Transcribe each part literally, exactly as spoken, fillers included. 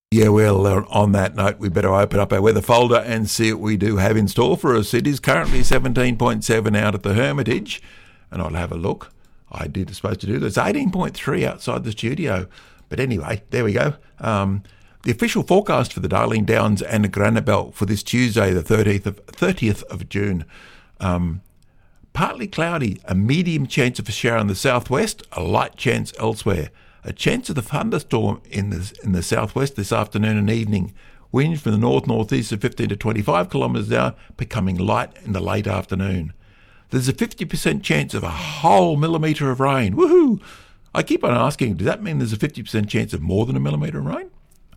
Yeah, well, uh, on that note, we better open up our weather folder and see what we do have in store for us. It is currently seventeen point seven out at the Hermitage, and I'll have a look. I did supposed to do this. eighteen point three outside the studio. But anyway, there we go. Um, the official forecast for the Darling Downs and the Granite Belt for this Tuesday, the thirtieth of, thirtieth of June. Um, partly cloudy, a medium chance of a shower in the southwest, a light chance elsewhere. A chance of the thunderstorm in the, in the southwest this afternoon and evening. Winds from the north-northeast of fifteen to twenty-five kilometres an hour, becoming light in the late afternoon. There's a fifty percent chance of a whole millimetre of rain. Woohoo! I keep on asking, does that mean there's a fifty percent chance of more than a millimetre of rain?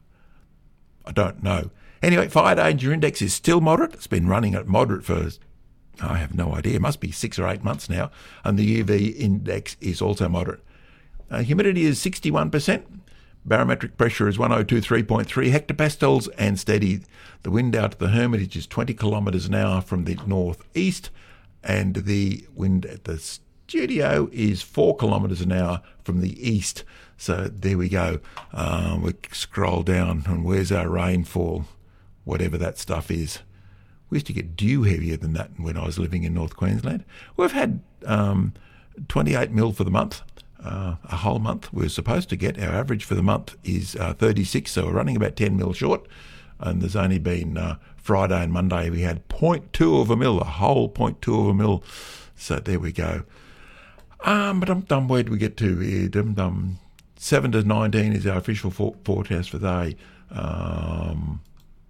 I don't know. Anyway, fire danger index is still moderate. It's been running at moderate for, I have no idea, it must be six or eight months now. And the U V index is also moderate. Uh, humidity is sixty-one percent. Barometric pressure is one oh two three point three hectopascals and steady. The wind out of the Hermitage is twenty kilometres an hour from the northeast, and the wind at the studio is four kilometres an hour from the east. So there we go. Um, we scroll down, and where's our rainfall? Whatever that stuff is. We used to get dew heavier than that when I was living in North Queensland. We've had um, twenty-eight mil for the month. Uh, a whole month we're supposed to get. Our average for the month is uh, thirty-six, so we're running about ten mil short. And there's only been uh, Friday and Monday we had zero point two of a mil, a whole zero point two of a mil. So there we go. Um, but I'm done. Where do we get to here? Dum dum. seven to nineteen is our official for- forecast for the day. Um,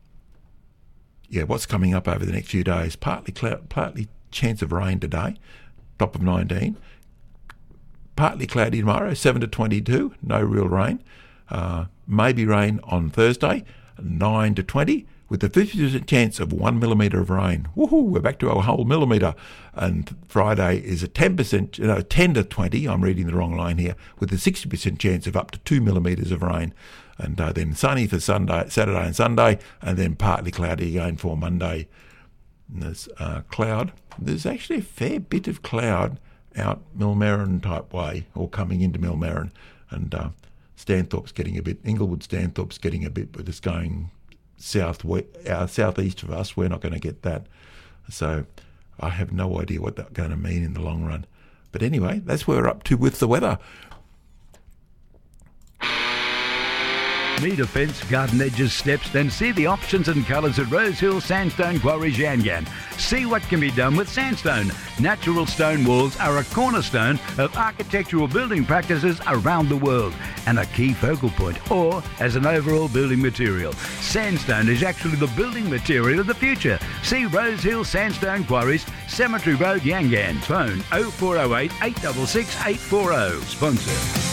yeah, what's coming up over the next few days? Partly cloud, partly chance of rain today, top of nineteen. Partly cloudy tomorrow, seven to twenty-two, no real rain. Uh, maybe rain on Thursday, nine to twenty, with a fifty percent chance of one millimetre of rain. Woohoo, we're back to a whole millimetre. And Friday is a ten percent, no, ten to twenty, I'm reading the wrong line here, with a sixty percent chance of up to two millimetres of rain. And uh, then sunny for Sunday, Saturday and Sunday, and then partly cloudy again for Monday. And there's uh, cloud. There's actually a fair bit of cloud out Millmerran type way, or coming into Millmerran, and uh, Stanthorpe's getting a bit, Inglewood Stanthorpe's getting a bit, but it's going south, uh, southeast of us. We're not going to get that, so I have no idea what that's going to mean in the long run. But anyway, that's where we're up to with the weather. Need a fence, garden edges, steps? Then see the options and colours at Rosehill Sandstone Quarries Yangan. See what can be done with sandstone. Natural stone walls are a cornerstone of architectural building practices around the world and a key focal point, or as an overall building material. Sandstone is actually the building material of the future. See Rosehill Sandstone Quarries, Cemetery Road, Yangan. Phone oh four oh eight, eight six six, eight four oh. Sponsor.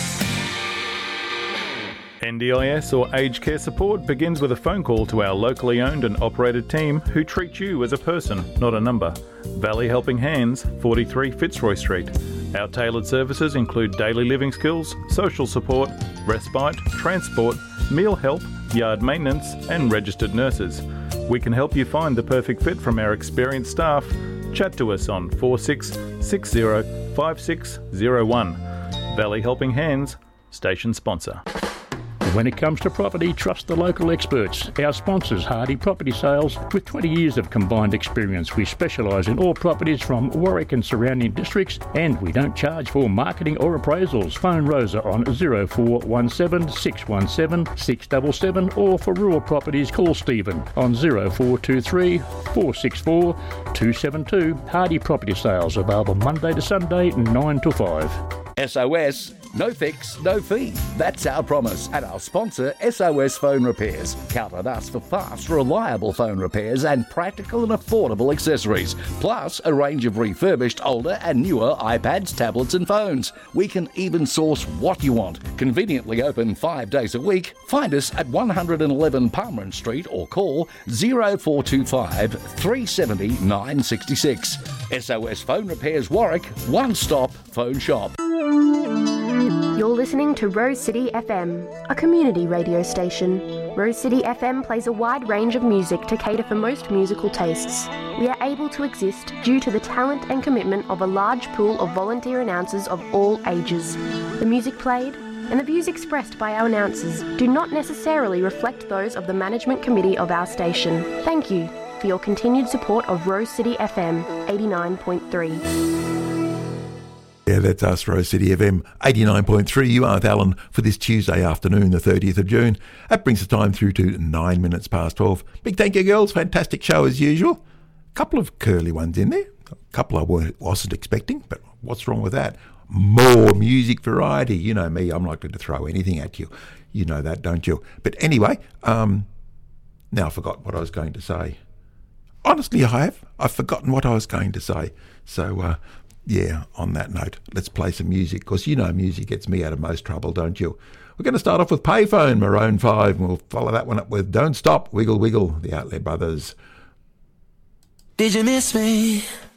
N D I S or aged care support begins with a phone call to our locally owned and operated team who treat you as a person, not a number. Valley Helping Hands, forty-three Fitzroy Street. Our tailored services include daily living skills, social support, respite, transport, meal help, yard maintenance and registered nurses. We can help you find the perfect fit from our experienced staff. Chat to us on four six six zero, five six zero one. Valley Helping Hands, station sponsor. When it comes to property, trust the local experts. Our sponsors, Hardy Property Sales, with twenty years of combined experience. We specialise in all properties from Warwick and surrounding districts, and we don't charge for marketing or appraisals. Phone Rosa on oh four one seven, six one seven, six seven seven, or for rural properties, call Stephen on oh four two three, four six four, two seven two. Hardy Property Sales, available Monday to Sunday, nine to five. S O S, no fix, no fee. That's our promise. And our sponsor, S O S Phone Repairs. Count on us for fast, reliable phone repairs and practical and affordable accessories. Plus, a range of refurbished, older and newer iPads, tablets and phones. We can even source what you want. Conveniently open five days a week. Find us at one eleven Palmerin Street or call oh four two five, three seven oh, nine six six. S O S Phone Repairs Warwick, one-stop phone shop. You're listening to Rose City F M, a community radio station. Rose City F M plays a wide range of music to cater for most musical tastes. We are able to exist due to the talent and commitment of a large pool of volunteer announcers of all ages. The music played, and the views expressed by our announcers do not necessarily reflect those of the management committee of our station. Thank you for your continued support of Rose City F M eighty-nine point three. Yeah, that's us, Rose City F M eighty-nine point three. You are with Alan for this Tuesday afternoon, the thirtieth of June. That brings the time through to nine minutes past twelve. Big thank you, girls. Fantastic show as usual. A couple of curly ones in there. A couple I wasn't expecting, but what's wrong with that? More music variety. You know me, I'm likely to throw anything at you. You know that, don't you? But anyway, um, now I forgot what I was going to say. Honestly, I have. I've forgotten what I was going to say. So, uh, yeah, on that note, let's play some music, because you know music gets me out of most trouble, don't you? We're going to start off with Payphone, Maroon five, and we'll follow that one up with Don't Stop, Wiggle Wiggle, the Outlet Brothers. Did you miss me?